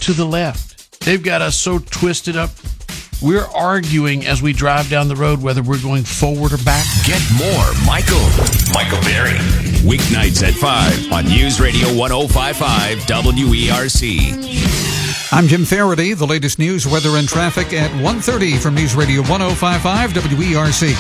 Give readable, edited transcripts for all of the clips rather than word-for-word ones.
to the left. They've got us so twisted up. We're arguing as we drive down the road whether we're going forward or back. Get more Michael Berry. Weeknights at 5 on News Radio 105.5 WERC. I'm Jim Faraday. The latest news, weather, and traffic at 1:30 from News Radio 105.5 WERC.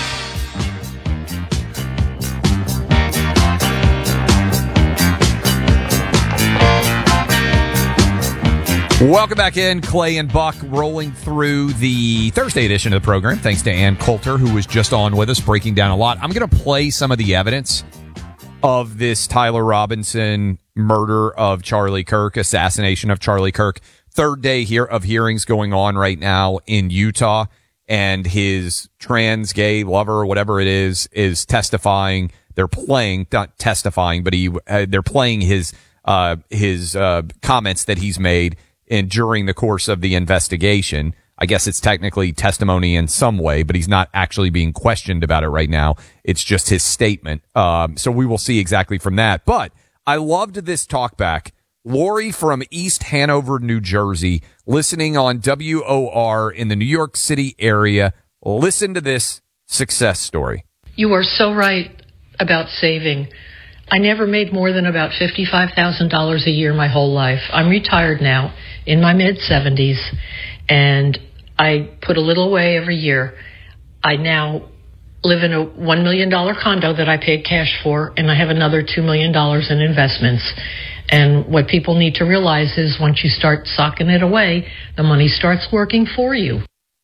Welcome back in. Clay and Buck rolling through the Thursday edition of the program. Thanks to Ann Coulter, who was just on with us, breaking down a lot. I'm going to play some of the evidence of this Tyler Robinson murder of Charlie Kirk, assassination of Charlie Kirk. Third day here of hearings going on right now in Utah, and his trans gay lover, or whatever it is testifying. They're playing, not testifying, but they're playing his comments that he's made during the course of the investigation. I guess it's technically testimony in some way, but he's not actually being questioned about it right now. It's just his statement. So we will see exactly from that. But I loved this talkback. Lori from East Hanover, New Jersey, listening on WOR in the New York City area. Listen to this success story. You are so right about saving. I never made more than about $55,000 a year my whole life. I'm retired now, in my mid-70s, and I put a little away every year. I now live in a $1 million condo that I paid cash for, and I have another $2 million in investments. And what people need to realize is once you start socking it away, the money starts working for you.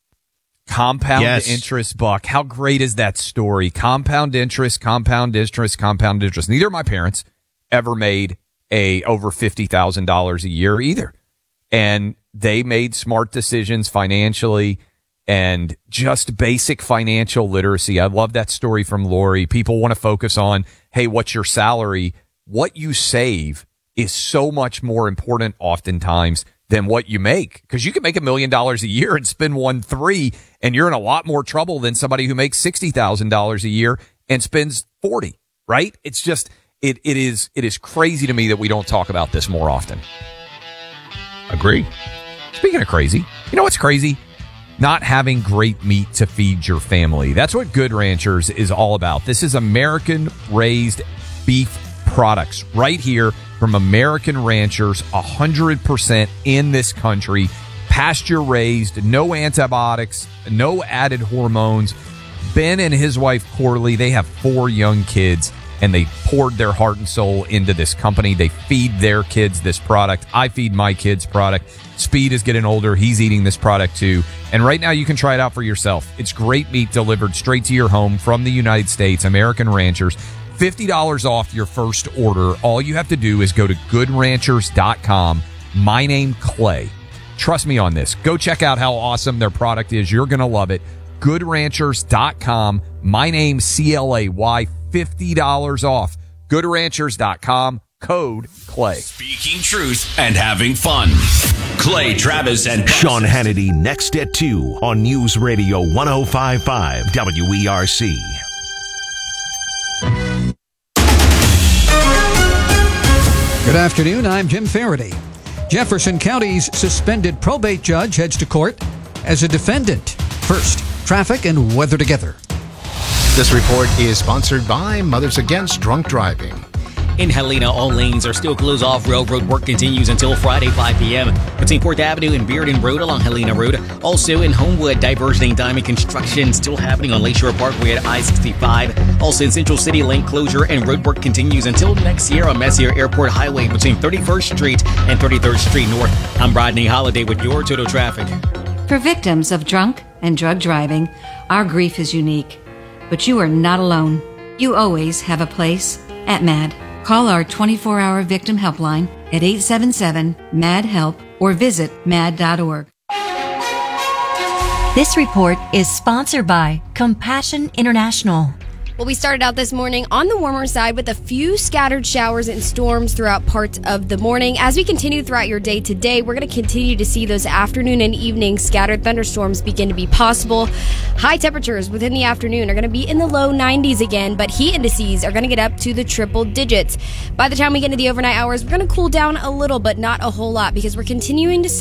Compound interest, Buck. How great is that story? Compound interest, compound interest, compound interest. Neither of my parents ever made over $50,000 a year either. And they made smart decisions financially and just basic financial literacy. I love that story from Lori. People want to focus on, hey, what's your salary? What you save is so much more important oftentimes than what you make, because you can make $1 million a year and spend 1.3, and you're in a lot more trouble than somebody who makes $60,000 a year and spends 40. Right? It's just it is crazy to me that we don't talk about this more often. Agree. Speaking of crazy, you know what's crazy? Not having great meat to feed your family. That's what Good Ranchers is all about. This is American-raised beef products right here from American ranchers, 100% in this country, pasture-raised, no antibiotics, no added hormones. Ben and his wife, Corley, they have 4 young kids, and they poured their heart and soul into this company. They feed their kids this product. I feed my kids product. Speed is getting older. He's eating this product too. And right now you can try it out for yourself. It's great meat delivered straight to your home from the United States. American Ranchers. $50 off your first order. All you have to do is go to goodranchers.com. My name, Clay. Trust me on this. Go check out how awesome their product is. You're going to love it. Goodranchers.com. My name, CLAY. $50 off. Goodranchers.com. Code Clay. Speaking truth and having fun. Clay Travis and Sean Hannity next at 2 on News Radio 105.5 WERC. Good afternoon, I'm Jim Faraday. Jefferson County's suspended probate judge heads to court as a defendant. First, traffic and weather together. This report is sponsored by Mothers Against Drunk Driving. In Helena, all lanes are still closed off. Railroad work continues until Friday, 5 p.m. Between 4th Avenue and Bearden Road along Helena Road. Also in Homewood, diversion diamond construction still happening on Lakeshore Parkway at I-65. Also in Central City, lane closure and road work continues until next year on Messier Airport Highway between 31st Street and 33rd Street North. I'm Rodney Holiday with your Total Traffic. For victims of drunk and drug driving, our grief is unique. But you are not alone. You always have a place at MAD. Call our 24-hour victim helpline at 877-MAD-HELP or visit mad.org. This report is sponsored by Compassion International. Well, we started out this morning on the warmer side with a few scattered showers and storms throughout parts of the morning. As we continue throughout your day today, we're going to continue to see those afternoon and evening scattered thunderstorms begin to be possible. High temperatures within the afternoon are going to be in the low 90s again, but heat indices are going to get up to the triple digits. By the time we get into the overnight hours, we're going to cool down a little, but not a whole lot, because we're continuing to